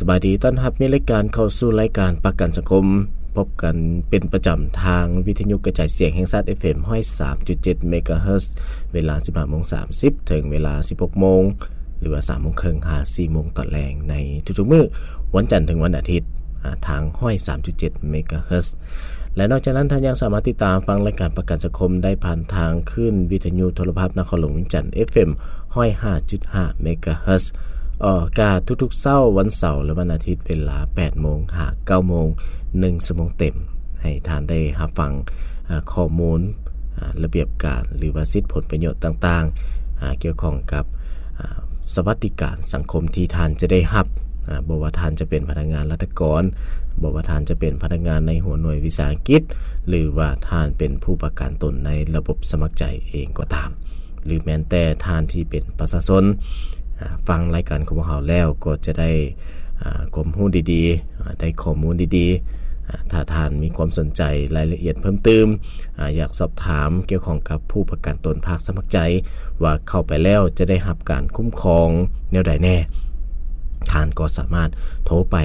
สบายดีต้อนรับมีรายการเข้าสู่รายการประกันสังคมพบกันเป็นประจำทางวิทยุกระจายเสียงแห่งชาติ FM 103.7 เมกะเฮิรตซ์เวลา 15:30 ถึงเวลา 16:00 นหรือว่า 3:30 น หา 4:00 น ตอนแลงในทุกๆมื้อวันจันทร์ถึงวันอาทิตย์ทาง 103.7 เมกะเฮิรตซ์และนอกจากนั้นท่านยังสามารถติดตามฟังรายการประกันสังคมได้ผ่านทางคลื่นวิทยุโทรทัศน์นครหลวงเวียงจันทน์ FM 105.5 เมกะเฮิรตซ์ออกอากาศทุกๆเช้าวันเสาร์และวันอาทิตย์เวลา 8:00 น หา 9:00 น1 ชั่วโมงเต็มให้ท่านได้รับฟังข้อมูลระเบียบการหรือว่าสิทธิผลประโยชน์ต่างๆเกี่ยวข้องกับสวัสดิการสังคมที่ท่านจะได้รับบ่ว่าท่านจะเป็นพนักงานราชการบ่ว่าท่านจะเป็นพนักงานในหัวหน่วยวิสาหกิจหรือว่าท่านเป็นผู้ประกันตนในระบบสมัครใจเองก็ตามหรือแม้แต่ท่านที่เป็นประชาชนฟังรายการของเราแล้วก็จะได้ความรู้ดีๆได้ข้อมูลดีๆถ้าท่านมีความสนใจรายละเอียดเพิ่มเติมอยากสอบถามเกี่ยวข้องกับผู้ประกันตนภาคสมัครใจว่าเข้าไปแล้วจะได้รับการคุ้มครองแนวใดแน่ท่านก็สามารถโทรไป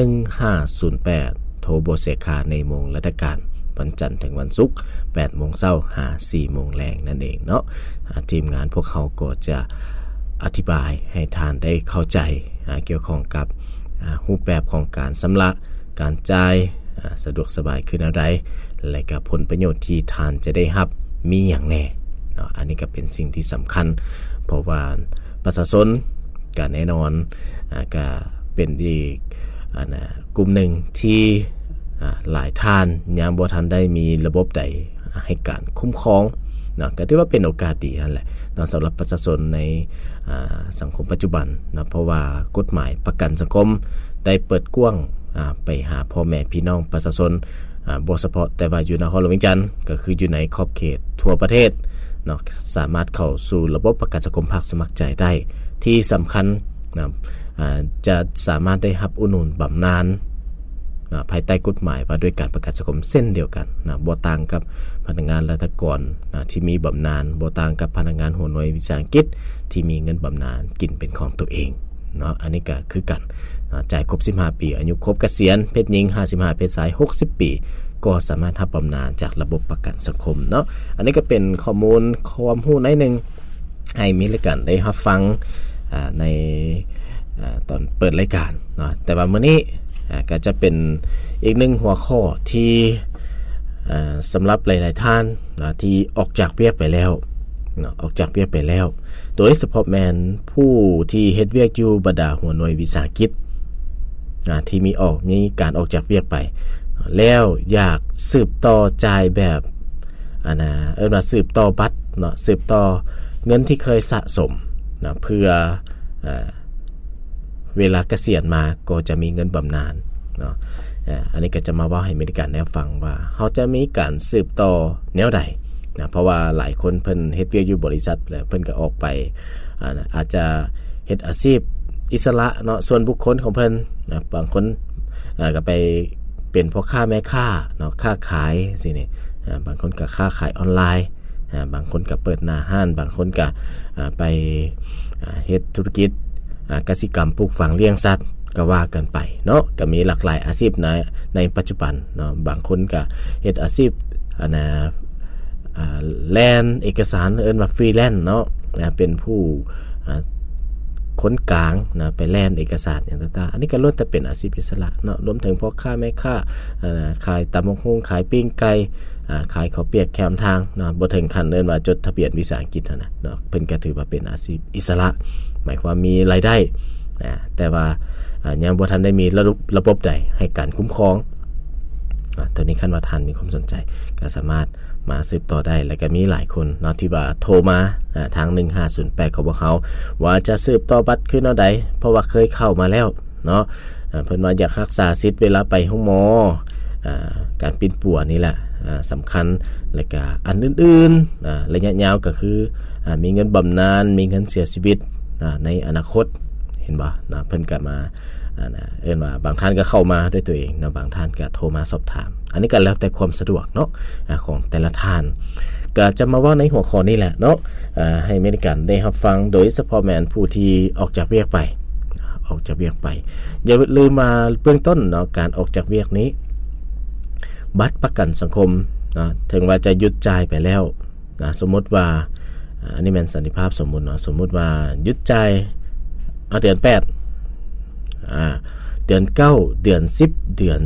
1508โทรบ่เสียค่าในโมงราชการวันจันทร์ถึงวันศุกร์ 8:00 น เช้าหา 4:00 น แลงนั่นเองเนาะทีมงานพวกเขาก็จะอธิบายให้ท่านได้เข้าใจเกี่ยวข้องกับรูปแบบของการชำระการจ่ายสะดวกสบายขึ้นอะไรและก็ผลประโยชน์ที่ท่านจะได้รับมีอย่างแน่เนาะอันนี้ก็เป็นสิ่งที่สำคัญเพราะว่าประชาชนก็แน่นอนก็เป็นอีกกลุ่มหนึ่งที่หลายท่านยังบ่ทันได้มีระบบใดให้การคุ้มครองเนาะก็ถือว่าเป็นโอกาสดีนั่นแหละเนาะสำหรับประชาชนในสังคมปัจจุบันนะเพราะว่ากฎหมายประกันสังคมได้เปิดกว้างไปหาพ่อแม่พี่น้องประชาชนบ่เฉพาะแต่ว่าอยู่นครหลวงเวียงจันทน์ก็คืออยู่ในขอบเขตทั่วประเทศเนาะสามารถเข้าสู่ระบบประกันสังคมภาคสมัครใจได้ที่สำคัญนะจะสามารถได้รับอุดหนุนบำนาญภายใต้กฎหมายว่าด้วยการประกันสังคมเส้นเดียวกันนะบ่ต่างกับพนักงานราชการที่มีบำนาญบ่ต่างกับพนักงานหัวหน่วยวิสาหกิจที่มีเงินบำนาญกินเป็นของตัวเองเนาะอันนี้ก็คือกันจ่ายครบ15ปีอายุครบเกษียณเพศหญิง55เพศชาย60ปีก็สามารถรับบำนาญจากระบบประกันสังคมเนาะอันนี้ก็เป็นข้อมูลความรู้ในนึงให้มีรายการได้รับฟังในตอนเปิดรายการเนาะแต่ว่ามื้อนี้ก็จะเป็นอีกหนึ่งหัวข้อที่สำหรับหลายๆท่านที่ออกจากเวียกไปแล้วออกจากเวียกไปแล้วโดยเฉพาะแมนผู้ที่เฮ็ดเวียกอยู่บรรดาหัวหน่วยวิสาหกิจที่มีการออกจากเวียกไปแล้วอยากสืบต่อจ่ายแบบว่าสืบต่อบัตรเนาะสืบต่อเงินที่เคยสะสมนะเพื่อเวลาเกษียณมาก็จะมีเงินบำนาญเนาะอันนี้ก็จะมาว่าให้มีการแนวฟังว่าเขาจะมีการสืบต่อแนวใดนะเพราะว่าหลายคนเพิ่นเฮ็ดเวียกอยู่บริษัทแล้วเพิ่นก็ออกไปอาจจะเฮ็ดอาชีพอิสระเนาะส่วนบุคคลของเพิ่นนะบางคนก็ไปเป็นพ่อค้าแม่ค้าเนาะค้าขายสินี่บางคนก็ค้าขายออนไลน์บางคนก็เปิดหน้าห้านบางคนก็ไปเฮ็ดธุรกิจกสิกรรมปลูกฝังเลี้ยงสัตว์ก็ว่ากันไปเนาะก็มีหลากหลายอาชีพในปัจจุบันเนาะบางคนก็เฮ็ดอาชีพแลนเอกสารเอิ้นว่าฟรีแลนซ์เนาะเป็นผู้ค้นกลางนะไปแลนเอกสารอย่างต่างๆอันนี้ก็ล้วนแต่เป็นอาชีพอิสระเนาะรวมถึงพ่อค้าแม่ค้าขายตำบักหุ่งขายปิ้งไก่ขายข้าวเปียกแคมทางเนาะบ่ถึงขั้นเอิ้นว่าจดทะเบียนวิสาหกิจเนาะเพิ่นก็ถือว่าเป็นอาชีพอิสระหมายความมีรายได้แต่ว่ายังบ่ทันได้มีระบบใดให้การคุ้มครองตัวนี้คันว่าท่านมีความสนใจก็สามารถมาสืบต่อได้แล้วก็มีหลายคนเนาะที่ว่าโทรมาทาง1508ของพวกเขาว่าจะสืบต่อบัตรคือแนวใดเพราะว่าเคยเข้ามาแล้วเนาะเพิ่นว่าอยากรักษาสิทธิ์เวลาไปห้องหมอการปิ่นปัวนี่แหละสำคัญแล้วก็อันอื่นๆระยะยาวก็คือมีเงินบำนาญมีเงินเสียชีวิตในอนาคตเห็นบ่นะเพิ่นก็มาเอิ้นว่าบางท่านก็เข้ามาด้วยตัวเองนะบางท่านก็โทรมาสอบถามอันนี้ก็แล้วแต่ความสะดวกเนาะของแต่ละท่านก็จะมาว่าในหัวข้อนี้แหละเนาะให้มีการได้รับฟังโดยเฉพาะแม่นผู้ที่ออกจากเวียกไปออกจากเวียกไปอย่าลืมมาเบื้องต้นเนาะการออกจากเวียกนี้บัตรประกันสังคมนะถึงว่าจะหยุดจ่ายไปแล้วนะสมมติว่าอันนี้เป็นสันติภาพสมมุติเนาะสมมุติว่าหยุดจ่ายเอาเดือน8เดือน9เดือน10เดือน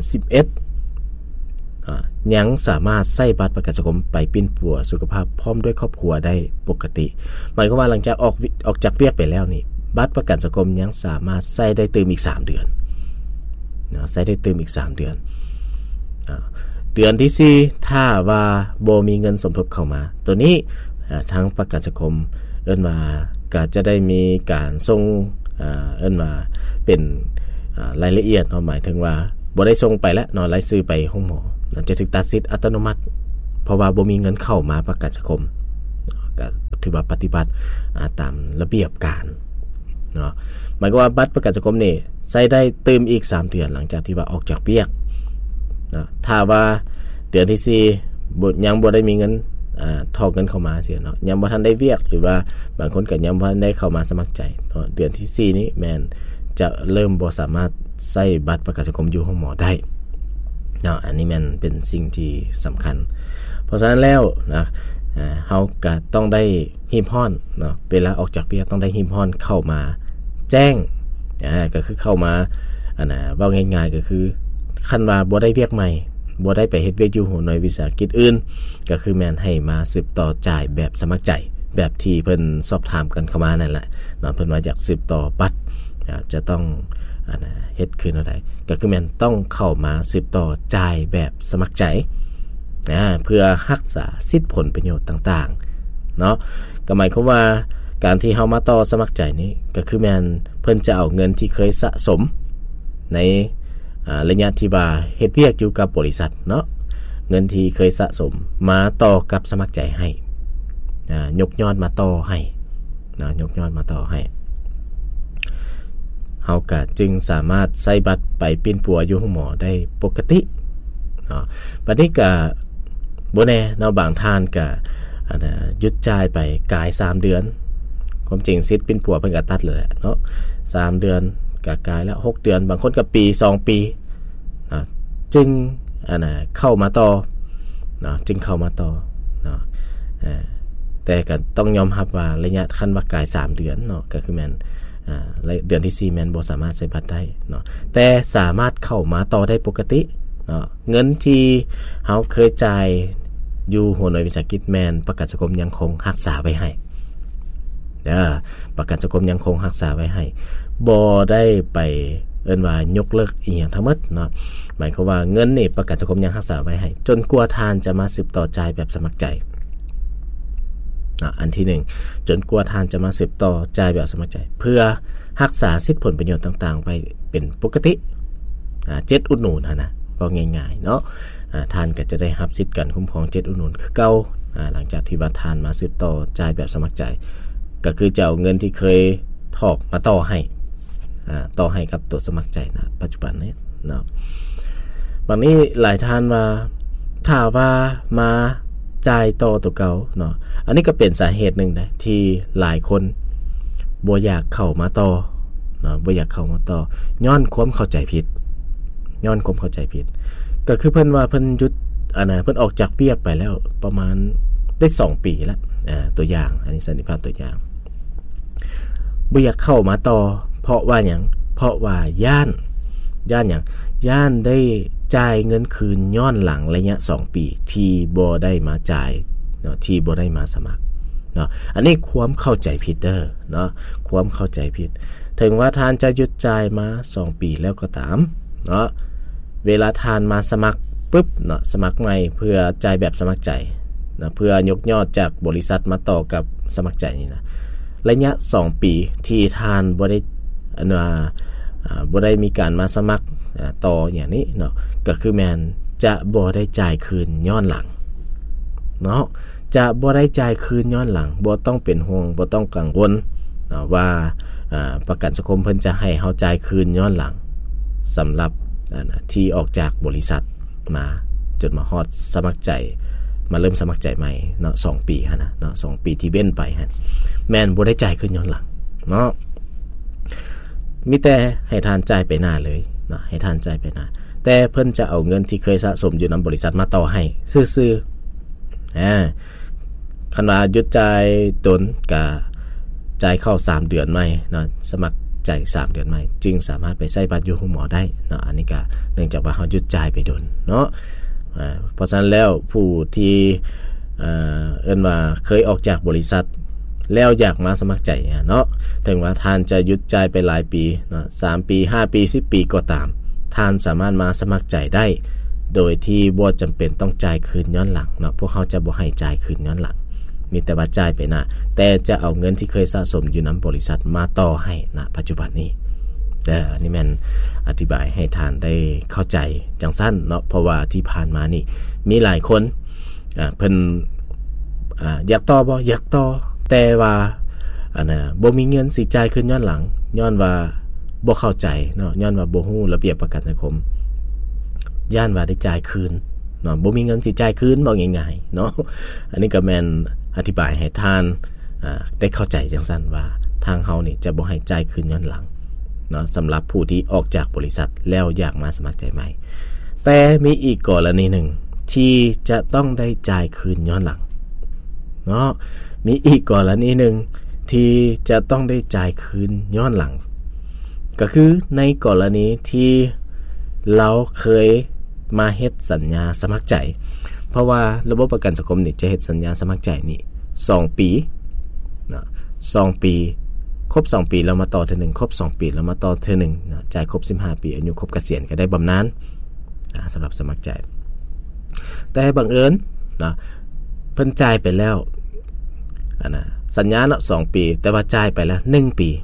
11ยังสามารถใช้บัตรประกันสังคมไปปิ้นปัวสุขภาพพร้อมด้วยครอบครัวได้ปกติหมายความว่าหลังจากออกจากเวียกไปแล้วนี่บัตรประกันสังคมยังสามารถใช้ได้เติมอีก3เดือนนะใช้ได้เติมอีก3เดือนเดือนที่4ถ้าว่าบ่มีเงินสมทบเข้ามาตัวนี้ทั้งประกันสังคมเอิ้นว่าก็จะได้มีการส่งเอิ้นว่าเป็นรายละเอียดเนาะหมายถึงว่าบ่ได้ส่งไปแล้วเนาะรายชื่อไปห้องหมอจะถูกตัดสิทธิ์อัตโนมัติเพราะว่าบ่มีเงินเข้ามาประกันสังคมก็ถือว่าปฏิบัติตามระเบียบการเนาะหมายความว่าบัตรประกันสังคมนี่ใช้ได้เติมอีก3เดือนหลังจากที่ว่าออกจากเวียกนะถ้าว่าเดือนที่4ยังบ่ได้มีเงินถอกเงินเข้ามาเสียเนาะยังบ่ทันได้เวียกหรือว่าบางคนก็ยังบ่ทันได้เข้ามาสมัครใจเดือนที่4นี้แม่นจะเริ่มบ่สามารถใช้บัตรประกันสังคมอยู่ห้องหมอได้เนาะอันนี้มันเป็นสิ่งที่สำคัญเพราะฉะนั้นแล้วนะเฮาก็ต้องได้หิมฮ้อนเนาะเวลาออกจากเวียกต้องได้หิมฮ้อนเข้ามาแจ้งก็คือเข้ามาเว้าง่ายๆก็คือคันว่าบ่ได้เวียกใหม่บ่ได้ไปเฮ็ดเวียกอยู่หน่วยวิสาหกิจอื่นก็คือแม่นให้มาสืบต่อจ่ายแบบสมัครใจแบบที่เพิ่นสอบถามกันเข้ามานั่นแหละเนาะเพิ่นว่าอยากสืบต่อบัตรจะต้องเฮ็ดขึ้นอะไรก็คือแม่นต้องเข้ามาสืบต่อจ่ายแบบสมัครใจเพื่อรักษาสิทธิผลประโยชน์ต่างๆเนาะก็หมายความว่าการที่เฮามาต่อสมัครใจนี้ก็คือแม่นเพิ่นจะเอาเงินที่เคยสะสมในระยะที่ว่าเฮ็ดเวียกอยู่กับบริษัทเนาะเงินที่เคยสะสมมาต่อกับสมัครใจให้ยกยอดมาต่อให้นะยกยอดมาต่อให้เฮาก็จึงสามารถใช้บัตรไปปิ้นปัวอยู่ห้องหมอได้ปกติเนาะบัดนี้ก็บ่แน่เนาะบางท่านก็หยุดจ่ายไปกาย3เดือนความจริงสิทธิ์ปิ้นปัวเพิ่นก็ตัดเลยเนาะ3เดือนก็กายแล้ว6เดือนบางคนก็ปี2ปีจึงเข้ามาต่อเนาะจึงเข้ามาต่อเนาะแต่ก็ต้องยอมรับว่าระยะคันว่ากาย3เดือนเนาะก็คือแม่นเดือนที่4แม่นบ่สามารถใช้บัตรได้เนาะแต่สามารถเข้ามาต่อได้ปกติเนาะเงินที่เฮาเคยจ่ายอยู่หัวหน่วยวิสาหกิจแม่นประกันสังคมยังคงรักษาไว้ให้ประกันสังคมยังคงรักษาไว้ให้บ่ได้ไปเอิ้นว่ายกเลิกอีหยังทั้งหมดเนาะหมายความว่าเงินนี่ประกันสังคมยังรักษาไว้ให้จนกว่าทานจะมาสืบต่อจ่ายแบบสมัครใจอันที่1จนกว่าทานจะมาสืบต่อจ่ายแบบสมัครใจเพื่อรักษาสิทธิผลประโยชน์ต่างๆไปเป็นปกติ7อุดหนุนนะก็ง่ายๆเนาะทานก็จะได้รับสิทธิ์การคุ้มครอง7อุดหนุนคือเก่าหลังจากที่ว่าทานมาสืบต่อจ่ายแบบสมัครใจก็คือจะเอาเงินที่เคยถอกมาต่อให้กับตัวสมัครใจนะปัจจุบันนี้เนาะบางนี้หลายท่านว่าถ้าว่ามาจ่ายต่อตัวเก่าเนาะอันนี้ก็เป็นสาเหตุหนึ่งนะที่หลายคนบ่อยากเข้ามาต่อเนาะบ่อยากเข้ามาต่อย้อนความเข้าใจผิดก็คือเพิ่นว่าเพิ่นหยุดเพิ่นออกจากเวียกไปแล้วประมาณได้2ปีแล้วตัวอย่างอันนี้สันนิษฐานตัวอย่างบ่อยากเข้ามาต่อเพราะว่าหยังเพราะว่าย่านหยังย่านได้จ่ายเงินคืนย้อนหลังระยะ2ปีที่บ่ได้มาจ่ายเนาะที่บ่ได้มาสมัครเนาะอันนี้ความเข้าใจผิดเด้อเนาะความเข้าใจผิดถึงว่าทานจะหยุดจ่ายมา2ปีแล้วก็ตามเนาะเวลาทานมาสมัครปึ๊บเนาะสมัครใหม่เพื่อจ่ายแบบสมัครใจนะเพื่อยกยอดจากบริษัทมาต่อกับสมัครใจนี่นะระยะ2ปีที่ทานบ่ได้มีการมาสมัครต่ออย่างนี้เนาะก็คือแมนจะบ่ได้จ่ายคืนย้อนหลังเนาะจะบ่ได้จ่ายคืนย้อนหลังบ่ต้องเป็นห่วงบ่ต้องกังวลเนาะว่าประกันสังคมเพิ่นจะให้เฮาจ่ายคืนย้อนหลังสำหรับที่ออกจากบริษัทมาจนมาฮอดสมัครใจมาเริ่มสมัครใจใหม่เนาะ2ปีฮะนะเนาะ2ปีที่เว้นไปฮะแม่นบ่ได้จ่ายคืนย้อนหลังเนาะมีแต่ให้ทานจ่ายไปหน้าเลยเนาะให้ทานจ่ายไปหน้าแต่เพิ่นจะเอาเงินที่เคยสะสมอยู่นำบริษัทมาต่อให้ซื่อๆคันว่าหยุดจ่ายตนก็จ่ายเข้า3เดือนใหม่เนาะสมัครจ่าย3เดือนใหม่จึงสามารถไปใช้บัตรอยู่โรงหมอได้เนาะอันนี้ก็เนื่องจากว่าเฮาหยุดจ่ายไปโดนเนาะเพราะฉะนั้นแล้วผู้ที่เอิ้นว่าเคยออกจากบริษัทแล้วอยากมาสมัครใจเนาะถึงว่าท่านจะหยุดจ่ายไปหลายปีเนาะ3ปี5ปี10ปีก็ตามท่านสามารถมาสมัครใจได้โดยที่บ่จำเป็นต้องจ่ายคืนย้อนหลังเนาะพวกเขาจะบ่ให้จ่ายคืนย้อนหลังมีแต่ว่าจ่ายไปนะแต่จะเอาเงินที่เคยสะสมอยู่นำบริษัทมาต่อให้ณปัจจุบันนี้นี่แม่นอธิบายให้ท่านได้เข้าใจจังสั้นเนาะเพราะว่าที่ผ่านมานี่มีหลายคนเพิ่นอยากต่อบ่อยากต่อแต่ว่าบ่มีเงินสิจ่ายคืนย้อนหลังย้อนว่าบ่เข้าใจเนาะย้อนว่าบ่ฮู้ระเบียบประกันสังคมย่านว่าได้จ่ายคืนเนาะบ่มีเงินสิจ่ายคืนบ่ง่ายๆเนาะอันนี้ก็แม่นอธิบายให้ท่านได้เข้าใจจังซั่นว่าทางเฮานี่จะบ่ให้จ่ายคืนย้อนหลังเนาะสำหรับผู้ที่ออกจากบริษัทแล้วอยากมาสมัครใจใหม่แต่มีอีกกรณีหนึ่งที่จะต้องได้จ่ายคืนย้อนหลังเนาะมีอีกกรณีหนึ่งที่จะต้องได้จ่ายคืนย้อนหลังก็คือในกรณีที่เราเคยมาเฮ็ดสัญญาสมัครใจเพราะว่าระบบประกันสังคมนี่จะเฮ็ดสัญญาสมัครใจนี่2ปีนะ2ปีครบ2ปีแล้วมาต่อเทื่อนึงครบ2ปีแล้วมาต่อเทื่อนึงนะจ่ายครบ15ปีอายุครบเกษียณก็ได้บำนาญสำหรับสมัครใจแต่บังเอิญนะเพิ่นจ่ายไปแล้วสัญญาเนาะ2ปีแต่ว่าจ่ายไปแล้ว1ปี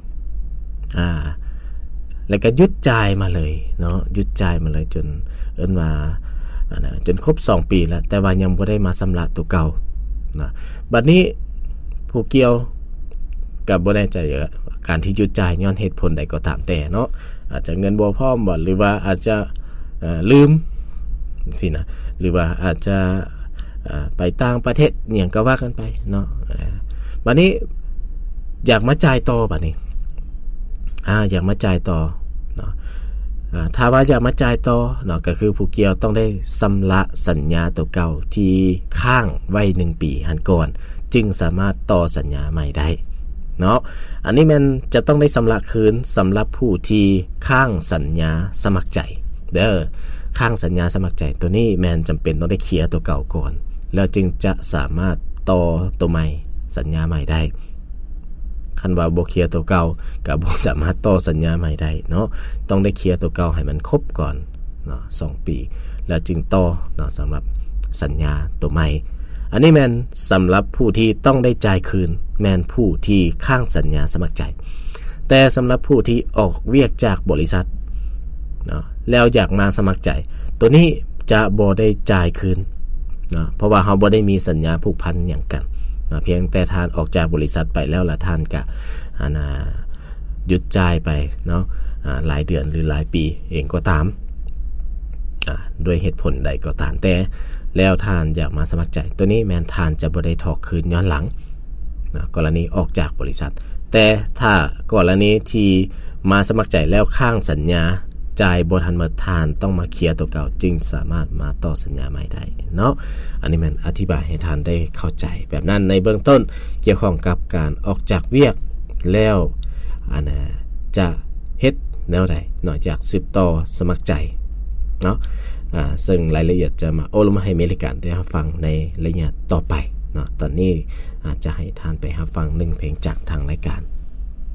แล้วก็หยุดจ่ายมาเลยเนาะหยุดจ่ายมาเลยจนเอิ้นว่าจนครบ2ปีแล้วแต่ว่ายังบ่ได้มาชำระตัวเก่านะบัดนี้ผู้เกี่ยวก็บ่แน่ใจการที่หยุดจ่ายย้อนเหตุผลใดก็ตามแต่เนาะอาจจะเงินบ่พร้อมบ่หรือว่าอาจจะลืมสินะหรือว่าอาจจะไปต่างประเทศหยังก็ว่ากันไปเนาะบัดนี้อยากมาจ่ายต่อบัดนี้อยากมาจ่ายต่อเนาะถ้าว่าอยากมาจ่ายต่อเนาะก็คือผู้เกี่ยวต้องได้ชำระสัญญาตัวเก่าที่ค้างไว้1ปีหันก่อนจึงสามารถต่อสัญญาใหม่ได้เนาะอันนี้มันจะต้องได้ชำระคืนสำหรับผู้ที่ค้างสัญญาสมัครใจค้างสัญญาสมัครใจตัวนี้แม่นจำเป็นต้องได้เคลียร์ตัวเก่าก่อนแล้วจึงจะสามารถต่อตัวใหม่สัญญาใหม่ได้คันว่าบ่เคลียร์ตัวเก่าก็บ่สามารถต่อสัญญาใหม่ได้เนาะต้องได้เคลียร์ตัวเก่าให้มันครบก่อนเนาะ2ปีแล้วจึงต่อเนาะสำหรับสัญญาตัวใหม่อันนี้แม่นสำหรับผู้ที่ต้องได้จ่ายคืนแม่นผู้ที่ค้างสัญญาสมัครใจแต่สำหรับผู้ที่ออกเวียกจากบริษัทเนาะแล้วอยากมาสมัครใจตัวนี้จะบ่ได้จ่ายคืนเนาะเพราะว่าเฮาบ่ได้มีสัญญาผูกพันหยังกันนะเพียงแต่ท่านออกจากบริษัทไปแล้วล่ะท่านก็หยุดจ่ายไปเนาะหลายเดือนหรือหลายปีเองก็ตามด้วยเหตุผลใดก็ตามแต่แล้วท่านอยากมาสมัครใจตัวนี้แม่นท่านจะบ่ได้ถอกคืนย้อนหลังนะกรณีออกจากบริษัทแต่ถ้ากรณีที่มาสมัครใจแล้วข้างสัญญาจ่ายบ่ทันมาทานต้องมาเคลียร์ตัวเก่าจึงสามารถมาต่อสัญญาใหม่ได้เนาะอันนี้มันอธิบายให้ท่านได้เข้าใจแบบนั้นในเบื้องต้นเกี่ยวข้องกับการออกจากเวียกแล้วจะเฮ็ดแนวใดนอกจากสืบต่อสมัครใจเนาะซึ่งรายละเอียดจะมาโอลมาให้เมริกันได้รับฟังในระยะต่อไปเนาะตอนนี้จะให้ท่านไปรับฟัง1เพลงจากทางรายการ